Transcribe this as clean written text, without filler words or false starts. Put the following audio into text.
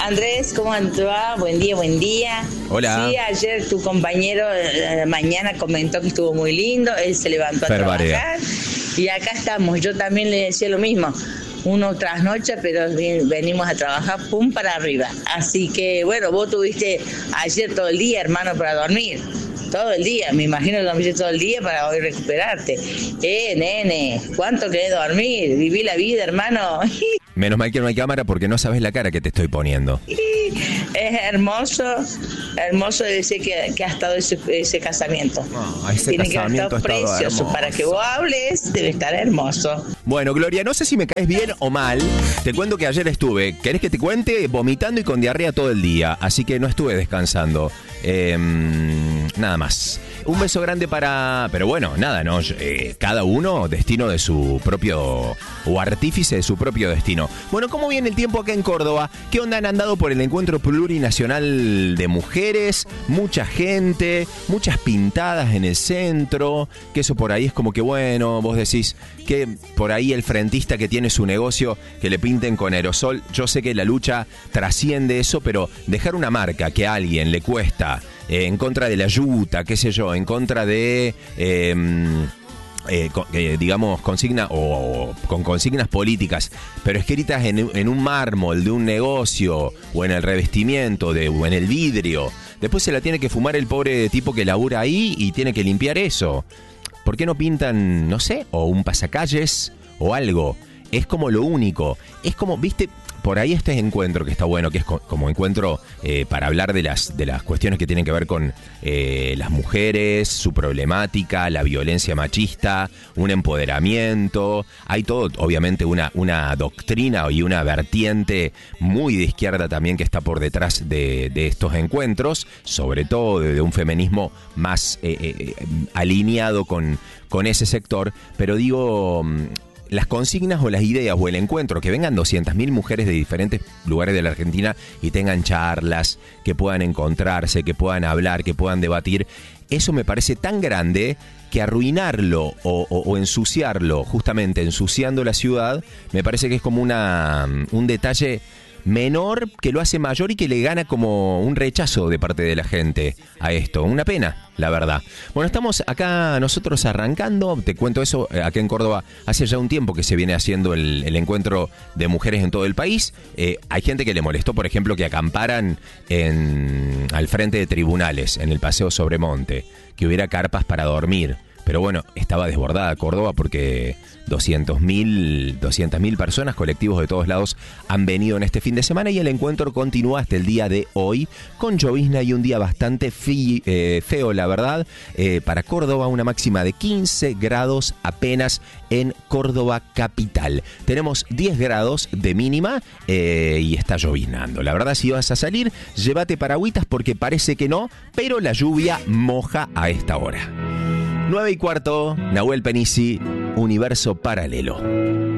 Andrés, ¿cómo va? Buen día, buen día. Hola. Sí, ayer tu compañero mañana comentó que estuvo muy lindo, él se levantó a trabajar y acá estamos, yo también le decía lo mismo. Uno trasnocha, pero venimos a trabajar pum para arriba. Así que, bueno, vos tuviste ayer todo el día, hermano, para dormir. Todo el día, me imagino que dormiste todo el día para hoy recuperarte. Nene, ¿cuánto querés dormir? Viví la vida, hermano. Menos mal que no hay cámara porque no sabes la cara que te estoy poniendo. Es hermoso, hermoso debe ser que ha estado ese casamiento. Ese Tiene casamiento que estar precioso. hermoso. Para que vos hables, debe estar hermoso. Bueno, Gloria, no sé si me caes bien o mal. Te cuento que ayer estuve, ¿querés que te cuente? Vomitando y con diarrea todo el día. Así que no estuve descansando. Nada más. Un beso grande pero bueno, nada, ¿no? Cada uno destino de su propio, o artífice de su propio destino. Bueno, ¿cómo viene el tiempo acá en Córdoba? ¿Qué onda? Han andado por el encuentro plurinacional de mujeres, mucha gente, muchas pintadas en el centro, que eso por ahí es como que bueno, vos decís que por ahí el frentista que tiene su negocio, que le pinten con aerosol, yo sé que la lucha trasciende eso, pero dejar una marca que a alguien le cuesta en contra de la yuta, qué sé yo, en contra de, digamos, consigna o con consignas políticas, pero escritas en un mármol de un negocio o en el revestimiento o en el vidrio. Después se la tiene que fumar el pobre tipo que labura ahí y tiene que limpiar eso. ¿Por qué no pintan, no sé, o un pasacalles o algo? Es como lo único. Es como, viste, por ahí este encuentro que está bueno, que es como encuentro para hablar de las cuestiones que tienen que ver con las mujeres, su problemática, la violencia machista, un empoderamiento. Hay todo, obviamente, una doctrina y una vertiente muy de izquierda también que está por detrás de estos encuentros, sobre todo de un feminismo más alineado con ese sector. Pero digo, las consignas o las ideas o el encuentro, que vengan 200.000 mujeres de diferentes lugares de la Argentina y tengan charlas, que puedan encontrarse, que puedan hablar, que puedan debatir, eso me parece tan grande que arruinarlo o ensuciarlo, justamente ensuciando la ciudad, me parece que es como un detalle menor que lo hace mayor y que le gana como un rechazo de parte de la gente a esto. Una pena, la verdad. Bueno, estamos acá nosotros arrancando, te cuento eso, acá en Córdoba hace ya un tiempo que se viene haciendo el encuentro de mujeres en todo el país. Hay gente que le molestó, por ejemplo, que acamparan al frente de tribunales, en el Paseo Sobremonte, que hubiera carpas para dormir. Pero bueno, estaba desbordada Córdoba porque 200.000 personas, colectivos de todos lados, han venido en este fin de semana y el encuentro continúa hasta el día de hoy con llovizna y un día bastante feo, la verdad. Para Córdoba, una máxima de 15 grados apenas en Córdoba capital. Tenemos 10 grados de mínima y está lloviznando. La verdad, si vas a salir, llévate paragüitas porque parece que no, pero la lluvia moja a esta hora. 9:15, Nahuel Penisi, Universo Paralelo.